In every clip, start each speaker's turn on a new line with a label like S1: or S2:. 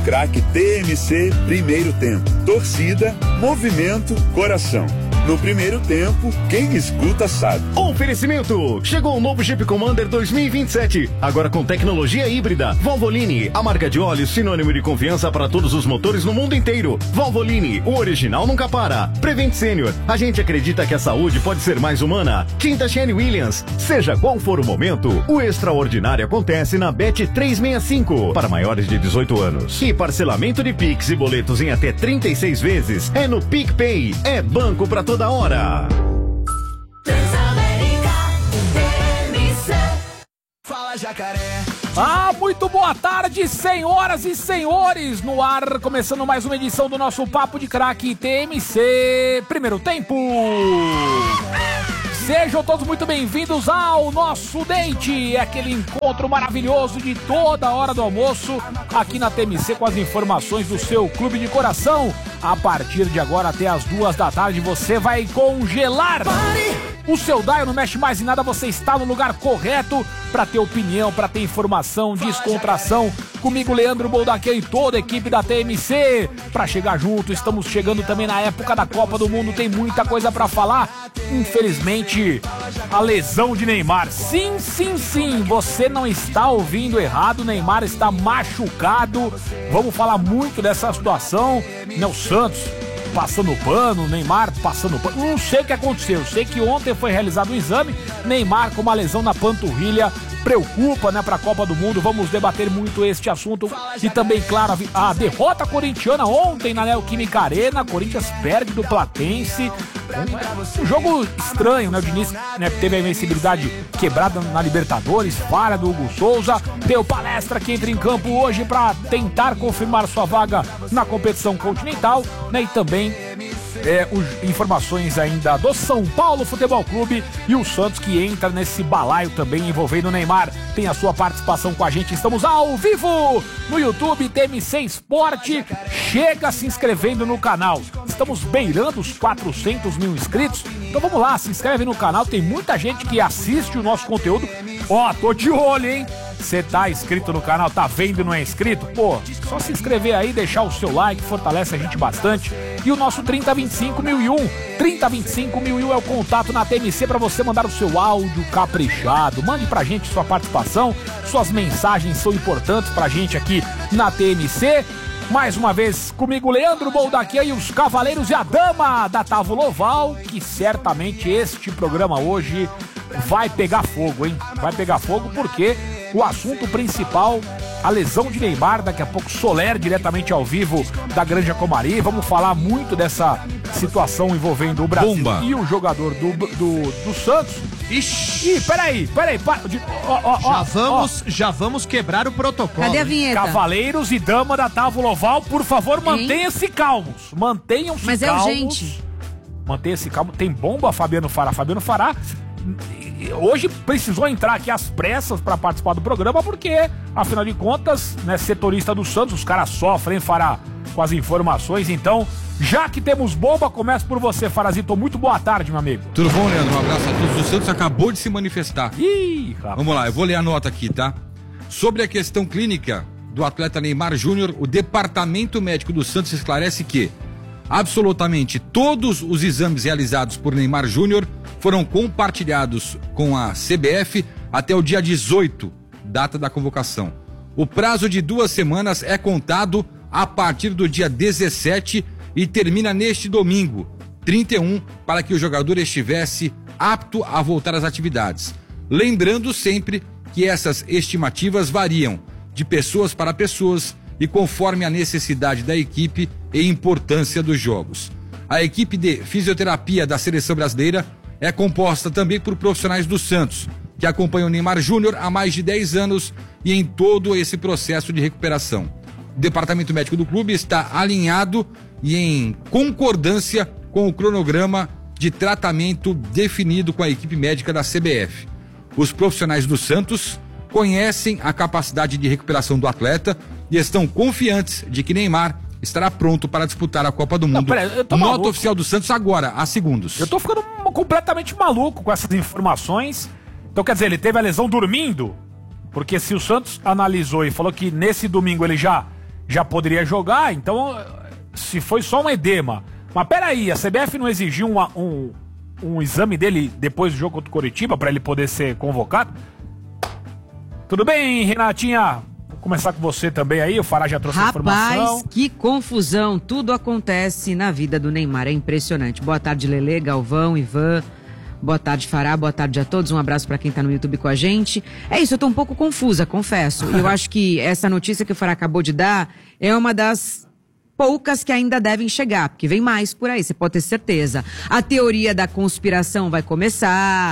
S1: Craque TMC Primeiro Tempo. Torcida, movimento, coração. No primeiro tempo, quem escuta sabe.
S2: Oferecimento! Chegou o novo Jeep Commander 2027. Agora com tecnologia híbrida. Valvoline, a marca de óleo sinônimo de confiança para todos os motores no mundo inteiro. Valvoline, o original nunca para. Prevent Senior, a gente acredita que a saúde pode ser mais humana. Tinta Shane Williams, seja qual for o momento, o extraordinário acontece na Bet 365 para maiores de 18 anos. E parcelamento de Pix e boletos em até 36 vezes é no PicPay. É banco para toda hora.
S3: Transamérica, TMC. Fala, Jacaré.
S4: Muito boa tarde, senhoras e senhores, no ar, começando mais uma edição do nosso Papo de Craque TMC Primeiro Tempo. Sejam todos muito bem-vindos ao nosso date, aquele encontro maravilhoso de toda hora do almoço, aqui na TMC com as informações do seu clube de coração. A partir de agora até as 2 da tarde você vai congelar o seu dial, não mexe mais em nada, você está no lugar correto para ter opinião, para ter informação, descontração. Comigo, Leandro Boldaquia e toda a equipe da TMC. Para chegar junto, estamos chegando também na época da Copa do Mundo, tem muita coisa para falar. Infelizmente, a lesão de Neymar. Sim, você não está ouvindo errado, Neymar está machucado. Vamos falar muito dessa situação, né? O Santos passando pano, Neymar passando pano, não sei o que aconteceu, sei que ontem foi realizado um exame, Neymar com uma lesão na panturrilha, preocupa, né, para a Copa do Mundo. Vamos debater muito este assunto e também, claro, a derrota corintiana ontem na Neoquímica Arena. Corinthians perde do Platense, um jogo estranho, né, o Diniz, né, teve a invencibilidade quebrada na Libertadores, falha do Hugo Souza. Deu palestra que entra em campo hoje para tentar confirmar sua vaga na competição continental, né, e também informações ainda do São Paulo Futebol Clube e o Santos, que entra nesse balaio também envolvendo o Neymar. Tem a sua participação com a gente, estamos ao vivo no YouTube TMC Esporte. Chega se inscrevendo no canal, estamos beirando os 400 mil inscritos, então vamos lá, se inscreve no canal, tem muita gente que assiste o nosso conteúdo. Tô de olho, hein? Você tá inscrito no canal, tá vendo e não é inscrito? Pô, só se inscrever aí, deixar o seu like, fortalece a gente bastante. E o nosso 3025.001, 3025.001 é o contato na TMC para você mandar o seu áudio caprichado. Mande pra gente sua participação, suas mensagens são importantes pra gente aqui na TMC. Mais uma vez comigo, Leandro Boldaquia e os cavaleiros e a dama da Távola Oval, que certamente este programa hoje vai pegar fogo, hein? Vai pegar fogo porque o assunto principal, a lesão de Neymar, daqui a pouco Soler diretamente ao vivo da Granja Comari. Vamos falar muito dessa situação envolvendo o Brasil e o jogador do Santos. Ixi, peraí.
S5: Já vamos quebrar o protocolo.
S6: Cadê a vinheta?
S4: Cavaleiros e dama da Távola Oval, por favor, mantenham-se calmos. Mantenham-se calmos.
S6: Mas é urgente.
S4: Mantenha-se calmo. Tem bomba, Fabiano Fará. Hoje precisou entrar aqui às pressas para participar do programa, porque, afinal de contas, né, setorista do Santos, os caras sofrem, Fará, com as informações. Então, já que temos bomba, começa por você, Farazito. Muito boa tarde, meu amigo.
S5: Tudo bom, Leandro? Um abraço a todos. O Santos acabou de se manifestar.
S4: Ih, rapaz.
S5: Vamos lá, eu vou ler a nota aqui, tá? Sobre a questão clínica do atleta Neymar Júnior, o departamento médico do Santos esclarece que absolutamente todos os exames realizados por Neymar Júnior foram compartilhados com a CBF até o dia 18, data da convocação. O prazo de 2 semanas é contado a partir do dia 17 e termina neste domingo, 31, para que o jogador estivesse apto a voltar às atividades. Lembrando sempre que essas estimativas variam de pessoas para pessoas e conforme a necessidade da equipe e importância dos jogos. A equipe de fisioterapia da Seleção Brasileira é composta também por profissionais do Santos, que acompanham o Neymar Júnior há mais de 10 anos e em todo esse processo de recuperação. O departamento médico do clube está alinhado e em concordância com o cronograma de tratamento definido com a equipe médica da CBF. Os profissionais do Santos conhecem a capacidade de recuperação do atleta e estão confiantes de que Neymar estará pronto para disputar a Copa do Mundo. Nota oficial do Santos agora, há segundos.
S4: Eu tô ficando completamente maluco com essas informações. Então quer dizer, ele teve a lesão dormindo? Porque se o Santos analisou e falou que nesse domingo ele já já poderia jogar, então se foi só um edema. Mas peraí, a CBF não exigiu um exame dele depois do jogo contra o Coritiba pra ele poder ser convocado? Tudo bem, Renatinha? Vou começar com você também aí, o Fará já trouxe a informação.
S6: Rapaz, que confusão, tudo acontece na vida do Neymar, é impressionante. Boa tarde, Lelê, Galvão, Ivan, boa tarde, Fará, boa tarde a todos, um abraço pra quem tá no YouTube com a gente. É isso, eu tô um pouco confusa, confesso. Eu acho que essa notícia que o Fará acabou de dar é uma das poucas que ainda devem chegar, porque vem mais por aí, você pode ter certeza. A teoria da conspiração vai começar.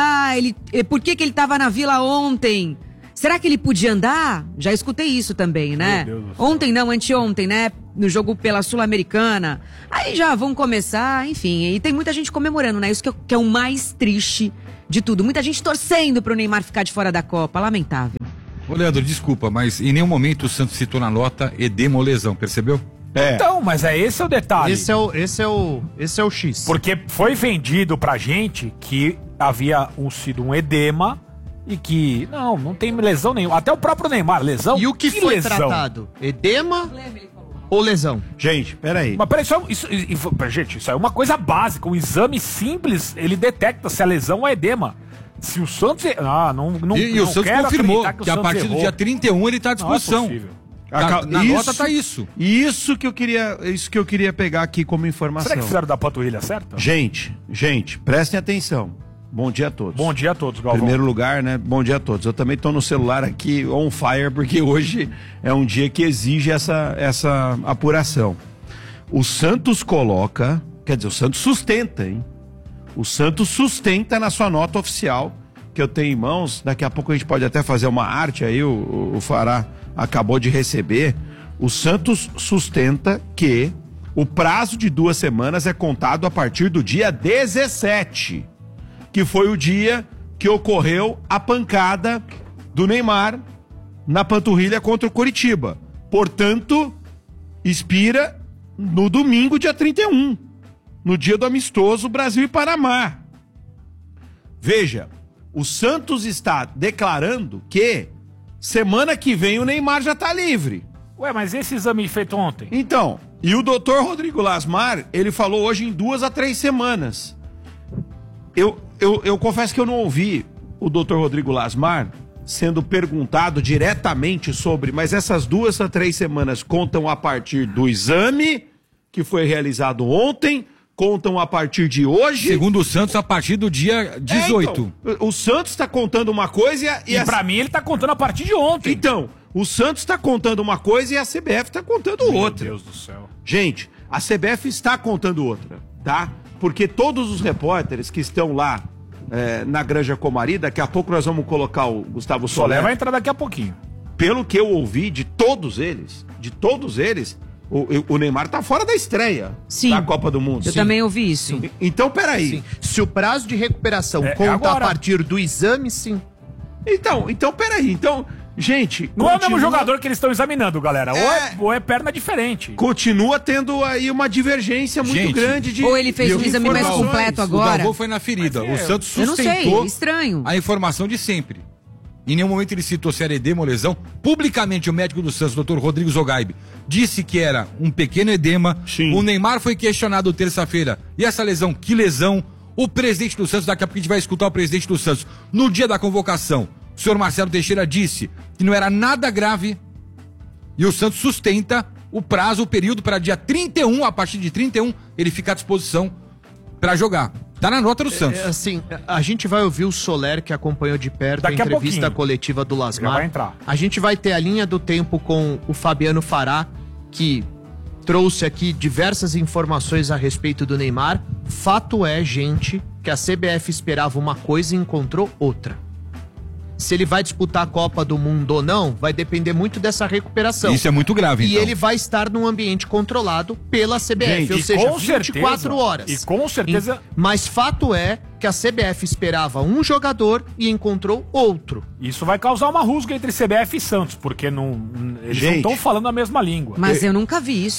S6: Por que ele tava na Vila ontem? Será que ele podia andar? Já escutei isso também, né? Ontem não, anteontem, né? No jogo pela Sul-Americana. Aí já vão começar, enfim. E tem muita gente comemorando, né? Isso que é o mais triste de tudo. Muita gente torcendo pro Neymar ficar de fora da Copa. Lamentável.
S5: Ô, Leandro, desculpa, mas em nenhum momento o Santos citou na nota edema ou lesão, percebeu?
S4: Então, mas esse é o detalhe.
S7: Esse é o X.
S4: Porque foi vendido pra gente que havia sido um edema e que, não tem lesão nenhuma. Até o próprio Neymar, lesão?
S7: E o que foi
S4: lesão?
S7: tratado? Edema ou lesão?
S8: Gente, peraí.
S4: Mas peraí, gente, isso é uma coisa básica. Um exame simples, ele detecta se é lesão ou edema. Se o Santos...
S5: E o Santos confirmou que a partir do dia 31 ele tá à disposição.
S4: Não é possível.
S5: Na nota tá isso.
S8: Isso que eu queria pegar aqui como informação.
S4: Será que fizeram da panturrilha certa?
S8: Gente, prestem atenção. Bom dia a todos.
S4: Bom dia a todos, Galvão.
S8: Primeiro lugar, né? Bom dia a todos. Eu também tô no celular aqui on fire, porque hoje é um dia que exige essa apuração. O Santos coloca, quer dizer, o Santos sustenta, hein? O Santos sustenta na sua nota oficial, que eu tenho em mãos, daqui a pouco a gente pode até fazer uma arte aí, o Fará acabou de receber. O Santos sustenta que o prazo de 2 semanas é contado a partir do dia 17, que foi o dia que ocorreu a pancada do Neymar na panturrilha contra o Coritiba. Portanto, expira no domingo, dia 31, no dia do amistoso Brasil e Panamá. Veja, o Santos está declarando que semana que vem o Neymar já está livre.
S4: Ué, mas esse exame feito ontem?
S8: Então, e o doutor Rodrigo Lasmar, ele falou hoje em 2 a 3 semanas. Eu confesso que eu não ouvi o doutor Rodrigo Lasmar sendo perguntado diretamente sobre, mas essas 2 a 3 semanas contam a partir do exame que foi realizado ontem, contam a partir de hoje.
S5: Segundo o Santos, a partir do dia 18.
S8: Então, o Santos está contando uma coisa
S4: e pra mim ele tá contando a partir de ontem.
S8: Então, o Santos está contando uma coisa e a CBF está contando outra.
S4: Meu Deus do céu.
S8: Gente, a CBF está contando outra, tá? Porque todos os repórteres que estão lá na Granja Comari, daqui a pouco nós vamos colocar o Gustavo Soler.
S4: Vai entrar daqui a pouquinho.
S8: Pelo que eu ouvi de todos eles, o Neymar tá fora da estreia da Copa do Mundo.
S6: Eu também ouvi isso.
S8: Sim. Então, peraí.
S7: Sim. Se o prazo de recuperação conta
S4: agora.
S7: a partir do exame, sim.
S8: Então, peraí. Então, gente...
S4: Não é o mesmo jogador que eles estão examinando, galera. Ou é perna diferente.
S8: Continua tendo aí uma divergência muito grande de...
S6: Ou ele fez um exame mais completo agora.
S5: O Galvão foi na ferida. O Santos
S6: eu não
S5: sustentou
S6: sei, estranho.
S5: a informação de sempre. Em nenhum momento ele citou se era edema ou lesão. Publicamente, o médico do Santos, Dr. Rodrigo Zogaib, disse que era um pequeno edema.
S8: Sim.
S5: O Neymar foi questionado terça-feira. E essa lesão? Que lesão? O presidente do Santos, daqui a pouco a gente vai escutar o presidente do Santos. No dia da convocação, o senhor Marcelo Teixeira disse que não era nada grave. E o Santos sustenta o prazo, o período para dia 31. A partir de 31, ele fica à disposição para jogar. Tá na nota do Santos.
S7: Assim, a gente vai ouvir o Soler, que acompanhou de perto
S4: Daqui
S7: a entrevista
S4: pouquinho.
S7: coletiva do Lasmar.
S4: Já vai entrar.
S7: A gente vai ter a linha do tempo com o Fabiano Fará, que trouxe aqui diversas informações a respeito do Neymar. Fato é, gente, que a CBF esperava uma coisa e encontrou outra. Se ele vai disputar a Copa do Mundo ou não, vai depender muito dessa recuperação.
S5: Isso é muito grave,
S7: E
S5: então.
S7: ele vai estar num ambiente controlado pela CBF,
S8: Gente,
S7: ou seja,
S4: com
S7: 24
S4: certeza.
S7: horas.
S4: E com certeza...
S7: Mas fato é que a CBF esperava um jogador e encontrou outro.
S4: Isso vai causar uma rusga entre CBF e Santos, porque eles não
S8: Gente.
S4: estão falando a mesma língua.
S6: Mas eu nunca vi isso.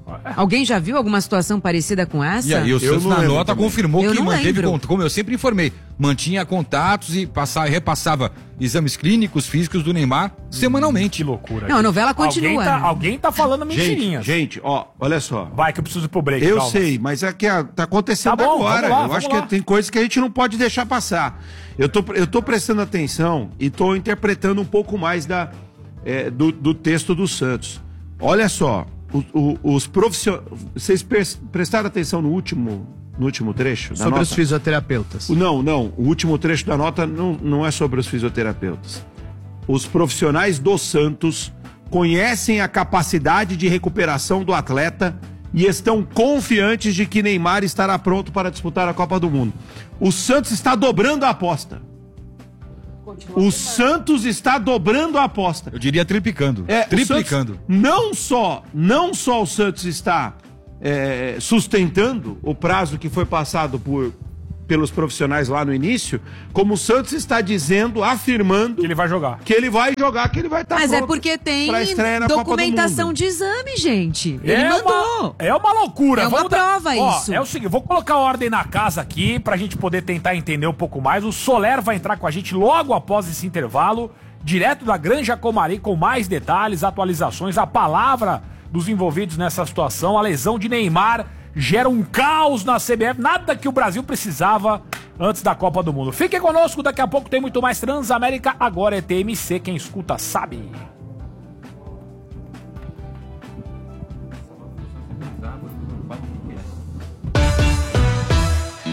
S6: Alguém já viu alguma situação parecida com essa?
S5: E aí o Santos na nota confirmou
S6: Eu
S5: que
S6: não
S5: manteve
S6: lembro.
S5: contato, como eu sempre informei, mantinha contatos e repassava exames clínicos, físicos do Neymar semanalmente.
S4: Que loucura.
S6: Não, a novela continua.
S4: Alguém tá falando mentirinhas.
S8: Gente, ó, olha só.
S4: Vai que eu preciso ir pro break.
S8: Eu
S4: calma.
S8: sei, mas é que tá acontecendo
S4: Tá bom,
S8: agora.
S4: vamos lá,
S8: Eu acho
S4: vamos lá.
S8: que tem coisas que a gente não pode deixar passar. Eu tô prestando atenção e tô interpretando um pouco mais do texto do Santos. Olha só, os profissionais. Vocês prestaram atenção no último trecho da
S7: Sobre
S8: nota?
S7: os fisioterapeutas.
S8: Não. O último trecho da nota não é sobre os fisioterapeutas. Os profissionais do Santos conhecem a capacidade de recuperação do atleta e estão confiantes de que Neymar estará pronto para disputar a Copa do Mundo. O Santos está dobrando a aposta. O Santos está dobrando a aposta.
S5: Eu diria triplicando. Triplicando.
S8: O Santos, não só o Santos está sustentando o prazo que foi passado pelos profissionais lá no início, como o Santos está afirmando
S4: Que ele vai jogar.
S8: que ele vai jogar, que ele vai estar
S6: Mas
S8: pronto
S6: é porque tem
S8: pra estreia na Copa do
S6: documentação
S8: Mundo.
S6: de exame, gente. Ele mandou.
S4: É uma loucura.
S6: É uma
S4: Vamos
S6: prova
S4: Ó,
S6: isso.
S4: É o seguinte, vou colocar ordem na casa aqui pra gente poder tentar entender um pouco mais. O Soler vai entrar com a gente logo após esse intervalo, direto da Granja Comari, com mais detalhes, atualizações, a palavra dos envolvidos nessa situação. A lesão de Neymar gera um caos na CBF, nada que o Brasil precisava antes da Copa do Mundo. Fiquem conosco, daqui a pouco tem muito mais Transamérica, agora é TMC, quem escuta sabe.